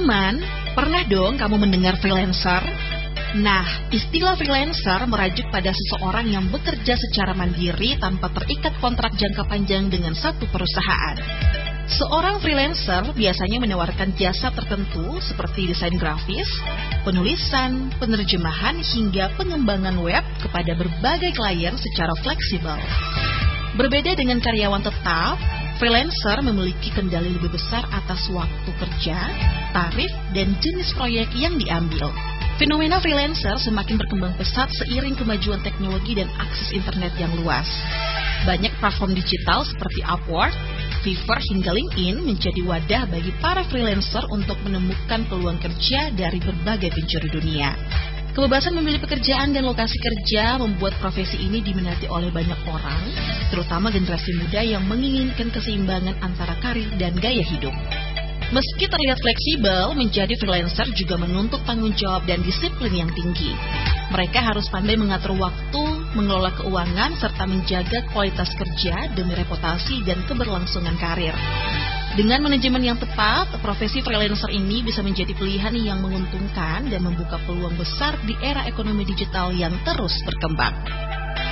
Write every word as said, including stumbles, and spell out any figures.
teman, pernah dong kamu mendengar freelancer? Nah, istilah freelancer merujuk pada seseorang yang bekerja secara mandiri tanpa terikat kontrak jangka panjang dengan satu perusahaan. Seorang freelancer biasanya menawarkan jasa tertentu seperti desain grafis, penulisan, penerjemahan, hingga pengembangan web kepada berbagai klien secara fleksibel. Berbeda dengan karyawan tetap, freelancer memiliki kendali lebih besar atas waktu kerja, tarif, dan jenis proyek yang diambil. Fenomena freelancer semakin berkembang pesat seiring kemajuan teknologi dan akses internet yang luas. Banyak platform digital seperti Upwork, Fiverr, hingga LinkedIn menjadi wadah bagi para freelancer untuk menemukan peluang kerja dari berbagai penjuru dunia. Kebebasan memilih pekerjaan dan lokasi kerja membuat profesi ini diminati oleh banyak orang, terutama generasi muda yang menginginkan keseimbangan antara karir dan gaya hidup. Meski terlihat fleksibel, menjadi freelancer juga menuntut tanggung jawab dan disiplin yang tinggi. Mereka harus pandai mengatur waktu, mengelola keuangan, serta menjaga kualitas kerja demi reputasi dan keberlangsungan karir. Dengan manajemen yang tepat, profesi freelancer ini bisa menjadi pilihan yang menguntungkan dan membuka peluang besar di era ekonomi digital yang terus berkembang.